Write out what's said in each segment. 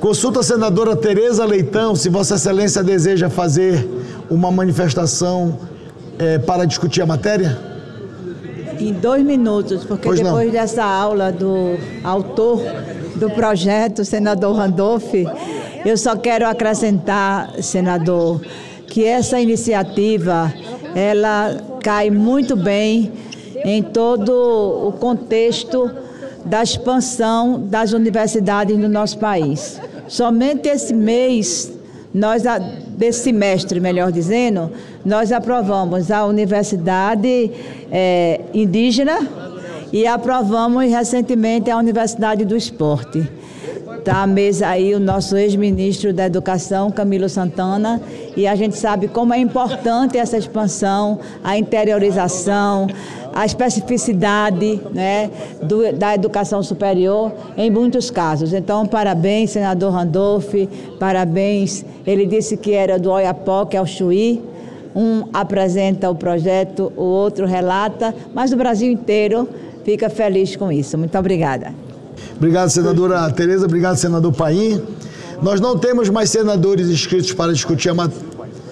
Consulta a senadora Tereza Leitão se Vossa Excelência deseja fazer uma manifestação para discutir a matéria. Em 2 minutos, porque Pois depois não. dessa aula do autor do projeto, senador Randolph, eu só quero acrescentar, senador, que essa iniciativa, ela cai muito bem em todo o contexto da expansão das universidades no nosso país. Somente esse mês, desse semestre, melhor dizendo, nós aprovamos a Universidade Indígena e aprovamos recentemente a Universidade do Esporte. Está à mesa aí o nosso ex-ministro da Educação, Camilo Santana, e a gente sabe como é importante essa expansão, a interiorização, a especificidade, né, da educação superior em muitos casos. Então, parabéns, senador Randolph, parabéns. Ele disse que era do Oiapoque ao Chuí. Um apresenta o projeto, o outro relata, mas o Brasil inteiro fica feliz com isso. Muito obrigada. Obrigado, senadora Tereza. Obrigado, senador Paim. Nós não temos mais senadores inscritos para discutir a matéria.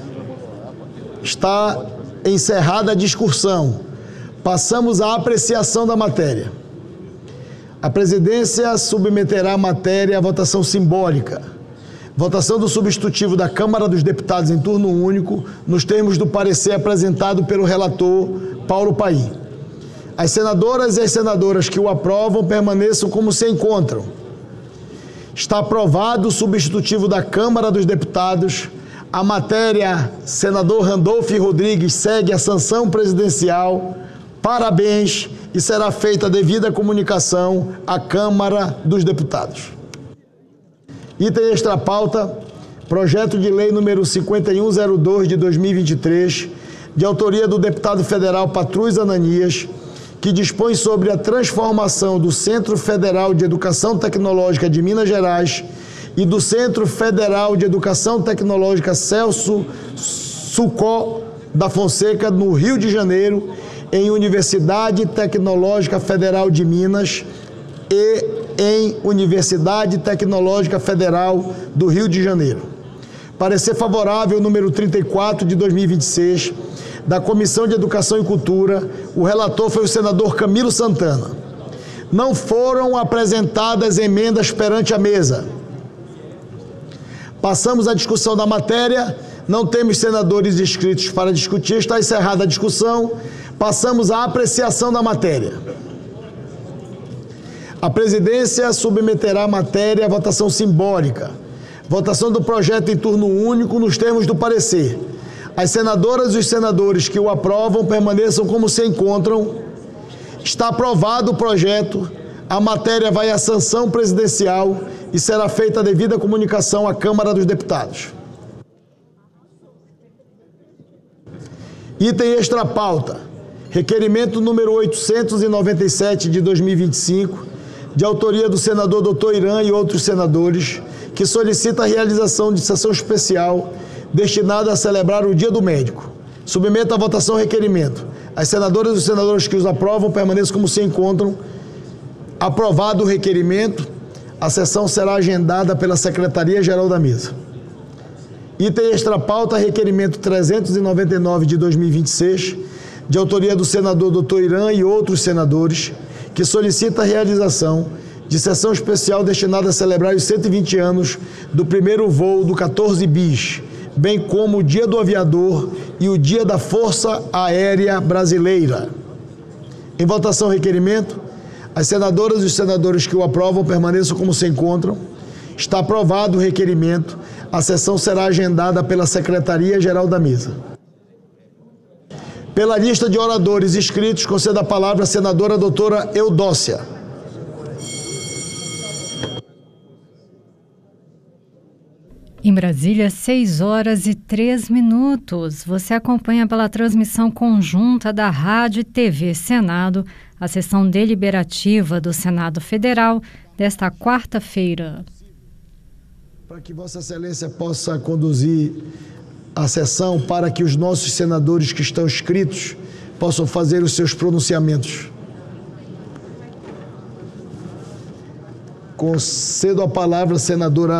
Está encerrada a discussão. Passamos à apreciação da matéria. A presidência submeterá a matéria à votação simbólica. Votação do substitutivo da Câmara dos Deputados em turno único, nos termos do parecer apresentado pelo relator Paulo Paim. As senadoras e as senadoras que o aprovam permaneçam como se encontram. Está aprovado o substitutivo da Câmara dos Deputados. A matéria, senador Randolph Rodrigues, segue a sanção presidencial. Parabéns, e será feita a devida comunicação à Câmara dos Deputados. Item extra pauta, projeto de lei número 5102 de 2023, de autoria do deputado federal Patrus Ananias, que dispõe sobre a transformação do Centro Federal de Educação Tecnológica de Minas Gerais e do Centro Federal de Educação Tecnológica Celso Sucó da Fonseca, no Rio de Janeiro, em Universidade Tecnológica Federal de Minas e em Universidade Tecnológica Federal do Rio de Janeiro. Parecer favorável número 34 de 2026, da Comissão de Educação e Cultura. O relator foi o senador Camilo Santana. Não foram apresentadas emendas perante a mesa. Passamos à discussão da matéria. Não temos senadores inscritos para discutir. Está encerrada a discussão. Passamos à apreciação da matéria. A presidência submeterá a matéria à votação simbólica. Votação do projeto em turno único nos termos do parecer. As senadoras e os senadores que o aprovam permaneçam como se encontram. Está aprovado o projeto. A matéria vai à sanção presidencial e será feita a devida comunicação à Câmara dos Deputados. Item extra pauta. Requerimento número 897 de 2025, de autoria do senador Dr. Irã e outros senadores, que solicita a realização de sessão especial destinada a celebrar o Dia do Médico. Submeto à votação o requerimento. As senadoras e os senadores que os aprovam permaneçam como se encontram. Aprovado o requerimento, a sessão será agendada pela Secretaria-Geral da Mesa. Item extra pauta, requerimento 399 de 2026, de autoria do senador Dr. Irã e outros senadores, que solicita a realização de sessão especial destinada a celebrar os 120 anos do primeiro voo do 14 bis, bem como o Dia do Aviador e o Dia da Força Aérea Brasileira. Em votação o requerimento, as senadoras e os senadores que o aprovam permaneçam como se encontram. Está aprovado o requerimento. A sessão será agendada pela Secretaria-Geral da Mesa. Pela lista de oradores inscritos, concedo a palavra à senadora doutora Eudócia. Em Brasília, 6h03. Você acompanha pela transmissão conjunta da Rádio e TV Senado a sessão deliberativa do Senado Federal desta quarta-feira. Para que Vossa Excelência possa conduzir a sessão, para que os nossos senadores que estão inscritos possam fazer os seus pronunciamentos. Concedo a palavra à senadora